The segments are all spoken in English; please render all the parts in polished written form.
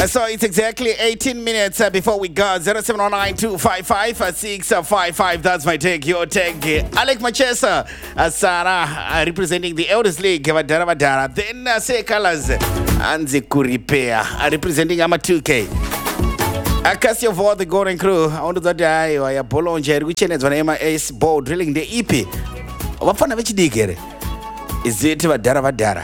So it's exactly 18 minutes before we go. 0709-255-655. That's my take, your take. Alec Machesa, Sarah, representing the Elders League, Vadara Vadara. Then Say Colors, Anzi Kuripea, representing Ama 2K. Akasio for the Golden Crew. I want to die or a Bolonge, which is on MIS ball drilling the EP. What fun of it digger? Is it Vadara Vadara?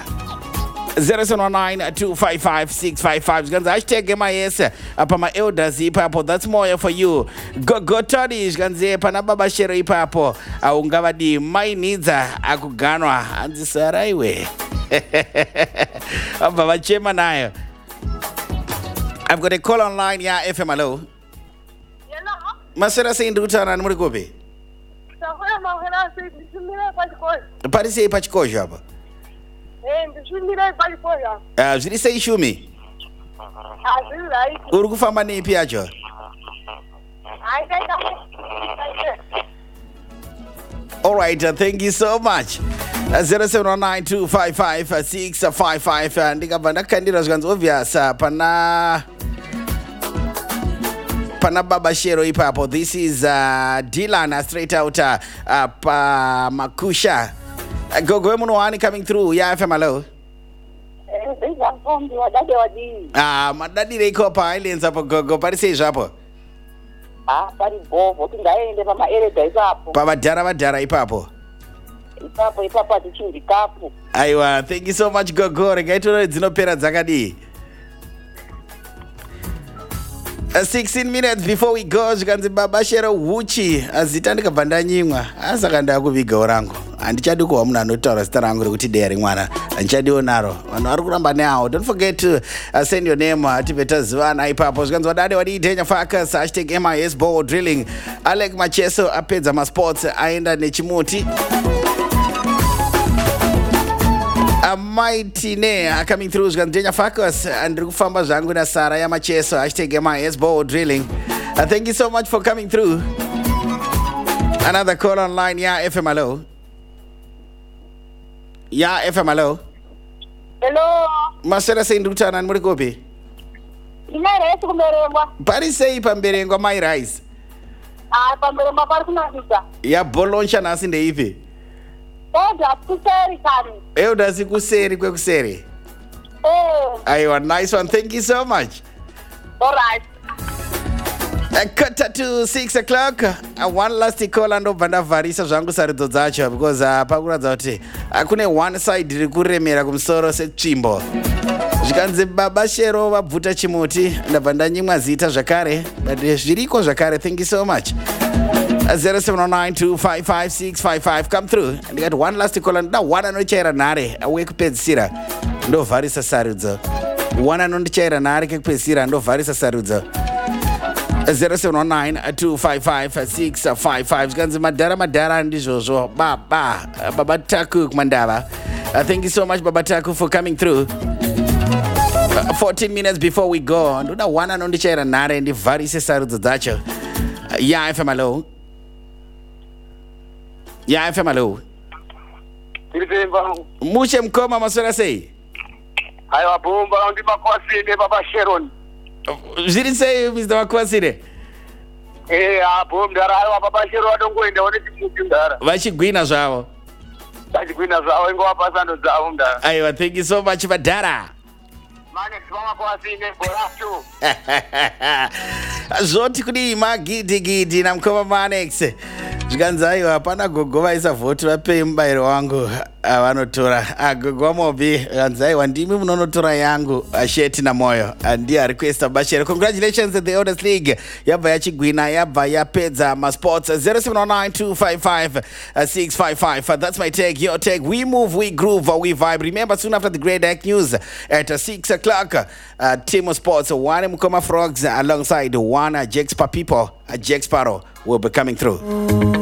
0709-255-655. Hashtag MIS apa my elders ipapo. That's more for you. Go Todish ganze panababa shero ipapo. Aungavadi my needs akuganwa anzisaraiwe. Baba chema nayo. I've got a call online. Yeah, FM hello. Hello. Masera saying Ruta and Murikobe. Parise Pachikoja hapa. Zili say shumi. Urukufamba ni ipi acho? All right, thank you so much. 0709-255-655. Ndikabanda kandira zvanzi obvious pana baba shero ipapo. This is Dylan straight out pa Makusha. Go Munoani coming through. Yeah, FM hello. Madadi reiko pa islands hapo go parise hapo. Pari bovo tingaende pa maeleda ipapo. Pa vadara ipapo. Ipapo tichindikapo. Aiwa, thank you so much Gogo. Regaito dzinopera dzakadi. 16 minutes before we go, zvikanzi baba shero Wuchi azita ndikabva nyimwa asaka ndakuvigawo rangu handichadi kuva munhu anotaura zita rangu rekuti deri mwana handichadiwo naro vanhu vari kuramba nehawo. Don't forget to send your name atipe tazivana ipapo. Zvikanzi wadade wadidhenya facus hashtag MIS ball drilling. Alec Macheso apedza masports aenda nechimuti. Maitine coming through Gandenya Facus and Rufamba Zanguna Sara Yamacheso hashtag MIS ball drilling. Thank you so much for coming through. Another call online. Yeah, FM hello. Yeah, FM hello. Hello. Masera saying Ruta and Murikopi. Inare kumberengwa. Parise pamberengwa my rice. Pamberengwa pari kunazisa. Ya boloncha nasi ndeipi. Elders kuseri kwekuseri. Aiwa, nice one. Thank you so much. All right. Quarter to 6 o'clock. One last call and obanda varisa zvangu saridzo dzacho because pakuradza kuti kune one side riri kuremera kumusoro setsvimbo. Zvikanzi baba shero vabvuta chimuti ndabva ndanyimwa zita zvakare but zviriko zvakare. Thank you so much. 0709-255-655. Come through. And you got one last call and now one anochaira nare wekupedzisira ndovharisa sarudzo. One anondichaira nare kekupedzisira ndovharisa sarudzo. 0709-255-655. Zvikanzi madhara ndizvozvo baba Taku kumandava. Thank you so much baba Taku for coming through. 14 minutes before we go ndoda one anondichaira nare ndivharise sarudzo dzacho. Yeah, FM hello. Yeah, FM hello. Muche mkoma maswera sei. Aiwa bomba ndi makwasine baba Sharon. Zviri sei Mr. Makwasine? Bomba ndara baba Sharon adongoenda one chimuti ndara. Vachigwina zvavo. Vachigwina zvavo ingova sando dzavo ndara. Aiwa, thank you so much Badara. Mane tsoma kwasine boracho. Zvoti kudi magidi na mkoma Manex. Zvikanzi aiwa hapana gogo vaisa vhoti vapei mubayiro wangu vanotora gogo wamobi zvikanzi aiwa ndimi munonotora yangu sheti namoyo ndiye requesta bashero. Congratulations at the Elders League yabva yachigwina yabva yapedza masports. 0709-255-655. That's my take, your take. We move, we groove, we vibe. Remember soon after the Great Act News at 6 o'clock Timo Sports one Mukoma Frogs alongside one Jack Sparrow will be coming through.